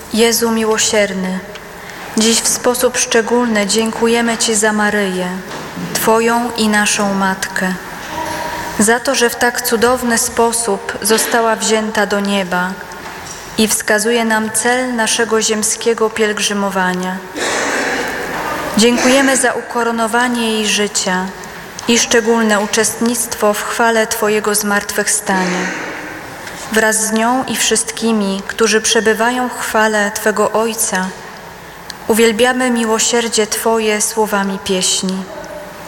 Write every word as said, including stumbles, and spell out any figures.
Jezu miłosierny, dziś w sposób szczególny dziękujemy Ci za Maryję, Twoją i naszą Matkę, za to, że w tak cudowny sposób została wzięta do nieba i wskazuje nam cel naszego ziemskiego pielgrzymowania. Dziękujemy za ukoronowanie jej życia i szczególne uczestnictwo w chwale Twojego zmartwychwstania. Wraz z nią i wszystkimi, którzy przebywają w chwale Twego Ojca, uwielbiamy miłosierdzie Twoje słowami pieśni.